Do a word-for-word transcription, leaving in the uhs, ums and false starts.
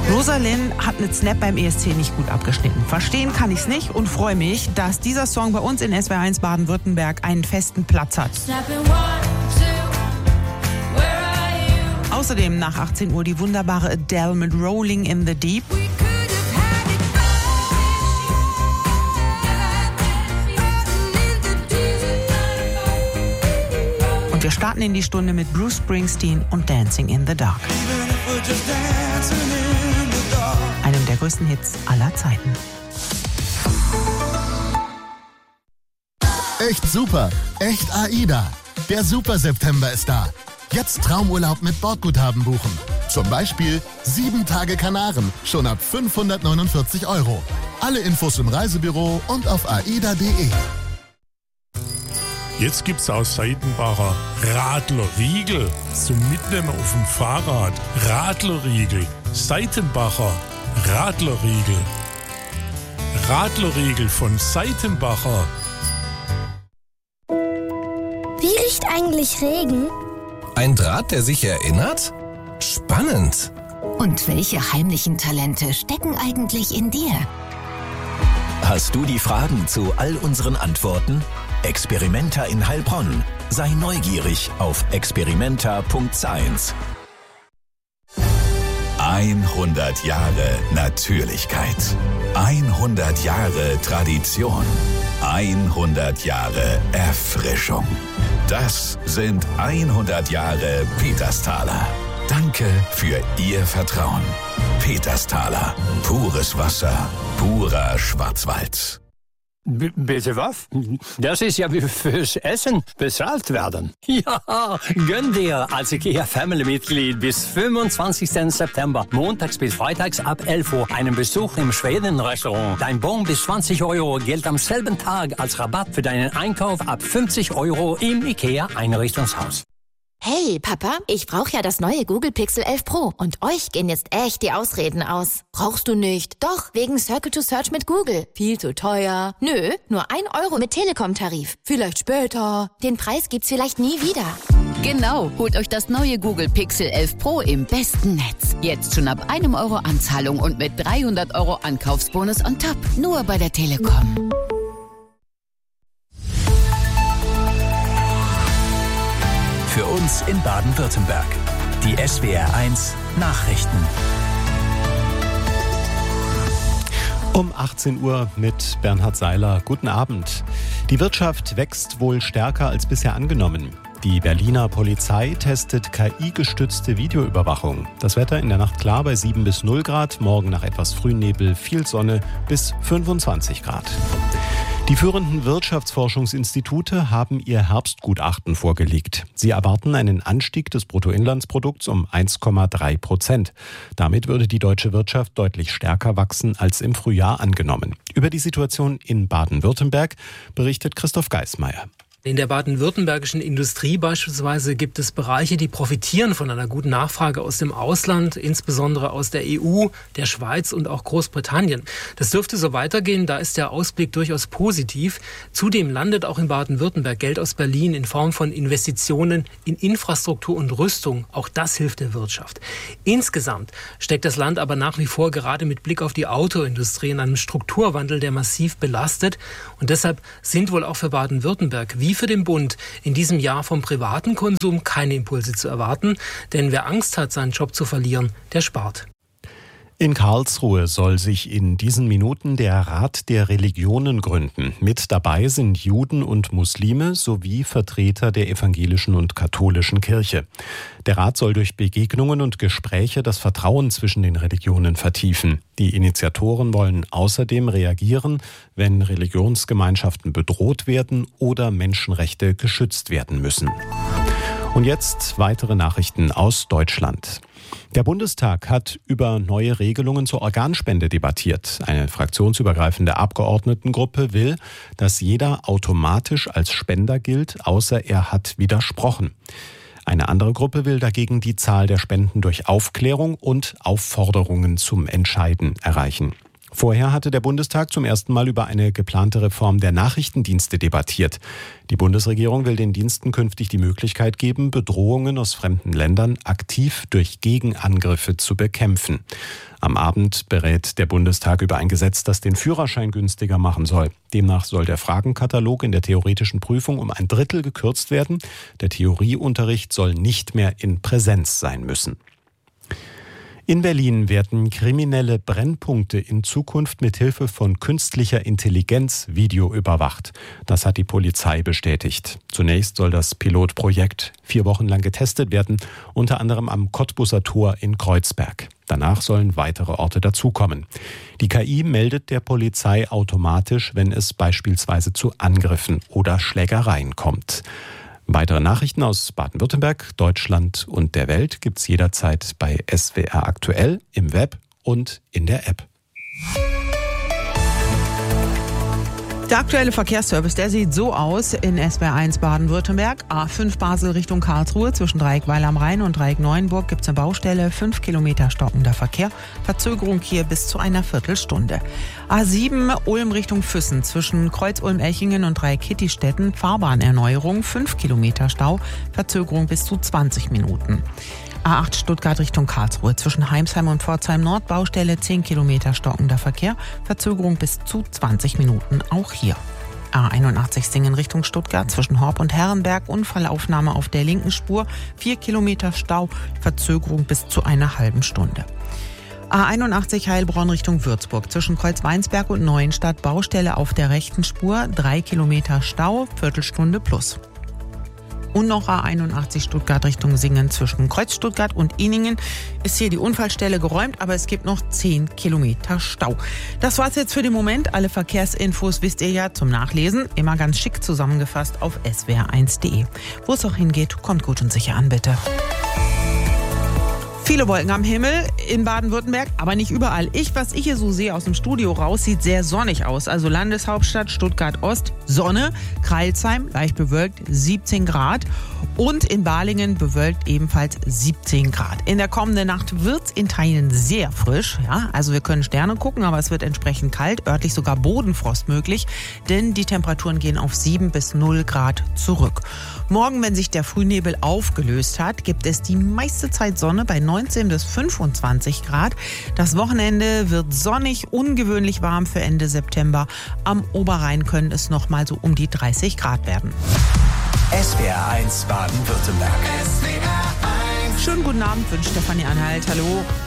Rosalind hat mit Snap beim E S C nicht gut abgeschnitten. Verstehen kann ich's nicht und freue mich, dass dieser Song bei uns in S W R eins Baden-Württemberg einen festen Platz hat. Außerdem nach achtzehn Uhr die wunderbare Adele mit Rolling in the Deep. Und wir starten in die Stunde mit Bruce Springsteen und Dancing in the Dark. Einem der größten Hits aller Zeiten. Echt super, echt AIDA. Der Super September ist da. Jetzt Traumurlaub mit Bordguthaben buchen. Zum Beispiel sieben Tage Kanaren, schon ab fünfhundertneunundvierzig Euro. Alle Infos im Reisebüro und auf aida punkt de. Jetzt gibt's aus Seitenbacher Radlerriegel zum Mitnehmen auf dem Fahrrad. Radlerriegel, Seitenbacher Radlerriegel. Radlerriegel von Seitenbacher. Wie riecht eigentlich Regen? Ein Draht, der sich erinnert? Spannend. Und welche heimlichen Talente stecken eigentlich in dir? Hast du die Fragen zu all unseren Antworten? Experimenta in Heilbronn. Sei neugierig auf experimenta punkt science. hundert Jahre Natürlichkeit. hundert Jahre Tradition. hundert Jahre Erfrischung. Das sind hundert Jahre Petersthaler. Danke für Ihr Vertrauen. Petersthaler. Pures Wasser. Purer Schwarzwald. B- bitte was? Das ist ja wie fürs Essen bezahlt werden. Ja, gönn dir als IKEA-Family-Mitglied bis fünfundzwanzigsten September, montags bis freitags ab elf Uhr, einen Besuch im Schweden-Restaurant. Dein Bon bis zwanzig Euro gilt am selben Tag als Rabatt für deinen Einkauf ab fünfzig Euro im IKEA-Einrichtungshaus. Hey, Papa, ich brauche ja das neue Google Pixel elf Pro und euch gehen jetzt echt die Ausreden aus. Brauchst du nicht? Doch, wegen Circle to Search mit Google. Viel zu teuer. Nö, nur ein Euro mit Telekom-Tarif. Vielleicht später. Den Preis gibt's vielleicht nie wieder. Genau, holt euch das neue Google Pixel elf Pro im besten Netz. Jetzt schon ab einem Euro Anzahlung und mit dreihundert Euro Ankaufsbonus on top. Nur bei der Telekom. Für uns in Baden-Württemberg. Die S W R eins Nachrichten. Um achtzehn Uhr mit Bernhard Seiler. Guten Abend. Die Wirtschaft wächst wohl stärker als bisher angenommen. Die Berliner Polizei testet K I-gestützte Videoüberwachung. Das Wetter in der Nacht klar bei sieben bis null Grad, morgen nach etwas Frühnebel viel Sonne bis fünfundzwanzig Grad. Die führenden Wirtschaftsforschungsinstitute haben ihr Herbstgutachten vorgelegt. Sie erwarten einen Anstieg des Bruttoinlandsprodukts um eins Komma drei Prozent. Damit würde die deutsche Wirtschaft deutlich stärker wachsen als im Frühjahr angenommen. Über die Situation in Baden-Württemberg berichtet Christoph Geismeier. In der baden-württembergischen Industrie beispielsweise gibt es Bereiche, die profitieren von einer guten Nachfrage aus dem Ausland, insbesondere aus der E U, der Schweiz und auch Großbritannien. Das dürfte so weitergehen, da ist der Ausblick durchaus positiv. Zudem landet auch in Baden-Württemberg Geld aus Berlin in Form von Investitionen in Infrastruktur und Rüstung. Auch das hilft der Wirtschaft. Insgesamt steckt das Land aber nach wie vor gerade mit Blick auf die Autoindustrie in einem Strukturwandel, der massiv belastet. Und deshalb sind wohl auch für Baden-Württemberg wie für den Bund in diesem Jahr vom privaten Konsum keine Impulse zu erwarten, denn wer Angst hat, seinen Job zu verlieren, der spart. In Karlsruhe soll sich in diesen Minuten der Rat der Religionen gründen. Mit dabei sind Juden und Muslime sowie Vertreter der evangelischen und katholischen Kirche. Der Rat soll durch Begegnungen und Gespräche das Vertrauen zwischen den Religionen vertiefen. Die Initiatoren wollen außerdem reagieren, wenn Religionsgemeinschaften bedroht werden oder Menschenrechte geschützt werden müssen. Und jetzt weitere Nachrichten aus Deutschland. Der Bundestag hat über neue Regelungen zur Organspende debattiert. Eine fraktionsübergreifende Abgeordnetengruppe will, dass jeder automatisch als Spender gilt, außer er hat widersprochen. Eine andere Gruppe will dagegen die Zahl der Spenden durch Aufklärung und Aufforderungen zum Entscheiden erreichen. Vorher hatte der Bundestag zum ersten Mal über eine geplante Reform der Nachrichtendienste debattiert. Die Bundesregierung will den Diensten künftig die Möglichkeit geben, Bedrohungen aus fremden Ländern aktiv durch Gegenangriffe zu bekämpfen. Am Abend berät der Bundestag über ein Gesetz, das den Führerschein günstiger machen soll. Demnach soll der Fragenkatalog in der theoretischen Prüfung um ein Drittel gekürzt werden. Der Theorieunterricht soll nicht mehr in Präsenz sein müssen. In Berlin werden kriminelle Brennpunkte in Zukunft mit Hilfe von künstlicher Intelligenz videoüberwacht. Das hat die Polizei bestätigt. Zunächst soll das Pilotprojekt vier Wochen lang getestet werden, unter anderem am Cottbuser Tor in Kreuzberg. Danach sollen weitere Orte dazukommen. Die K I meldet der Polizei automatisch, wenn es beispielsweise zu Angriffen oder Schlägereien kommt. Weitere Nachrichten aus Baden-Württemberg, Deutschland und der Welt gibt's jederzeit bei S W R aktuell, im Web und in der App. Der aktuelle Verkehrsservice, der sieht so aus in S W R eins Baden-Württemberg. A fünf Basel Richtung Karlsruhe zwischen Dreieckweil am Rhein und Dreieck Neuenburg gibt es eine Baustelle. Fünf Kilometer stockender Verkehr. Verzögerung hier bis zu einer Viertelstunde. A sieben Ulm Richtung Füssen zwischen Kreuz-Ulm-Elchingen und Dreieck-Hittistetten. Fahrbahnerneuerung. Fünf Kilometer Stau. Verzögerung bis zu zwanzig Minuten. A acht Stuttgart Richtung Karlsruhe zwischen Heimsheim und Pforzheim Nord Baustelle zehn Kilometer stockender Verkehr, Verzögerung bis zu zwanzig Minuten auch hier. A einundachtzig Singen Richtung Stuttgart zwischen Horb und Herrenberg, Unfallaufnahme auf der linken Spur, vier Kilometer Stau, Verzögerung bis zu einer halben Stunde. A einundachtzig Heilbronn Richtung Würzburg zwischen Kreuzweinsberg und Neuenstadt, Baustelle auf der rechten Spur, drei Kilometer Stau, Viertelstunde plus. Und noch A einundachtzig Stuttgart Richtung Singen zwischen Kreuz Stuttgart und Ihningen ist hier die Unfallstelle geräumt, aber es gibt noch zehn Kilometer Stau. Das war's jetzt für den Moment. Alle Verkehrsinfos wisst ihr ja zum Nachlesen. Immer ganz schick zusammengefasst auf s w r eins punkt de. Wo es auch hingeht, kommt gut und sicher an, bitte. Viele Wolken am Himmel in Baden-Württemberg, aber nicht überall. Ich, was ich hier so sehe aus dem Studio raus, sieht sehr sonnig aus. Also Landeshauptstadt Stuttgart-Ost, Sonne, Crailsheim, leicht bewölkt, siebzehn Grad. Und in Balingen bewölkt ebenfalls siebzehn Grad. In der kommenden Nacht wird's in Teilen sehr frisch. Ja, also wir können Sterne gucken, aber es wird entsprechend kalt, örtlich sogar Bodenfrost möglich, denn die Temperaturen gehen auf sieben bis null Grad zurück. Morgen, wenn sich der Frühnebel aufgelöst hat, gibt es die meiste Zeit Sonne bei neunzehn bis fünfundzwanzig Grad. Das Wochenende wird sonnig, ungewöhnlich warm für Ende September. Am Oberrhein können es noch mal so um die dreißig Grad werden. S W R eins Baden-Württemberg. Schönen guten Abend, wünscht Stefanie Anhalt. Hallo.